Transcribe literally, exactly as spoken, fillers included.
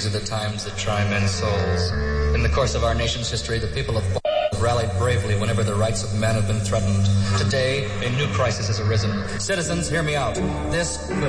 These are the times that try men's souls. In the course of our nation's history, the people of have rallied bravely whenever the rights of men have been threatened. Today, a new crisis has arisen. Citizens, hear me out. This could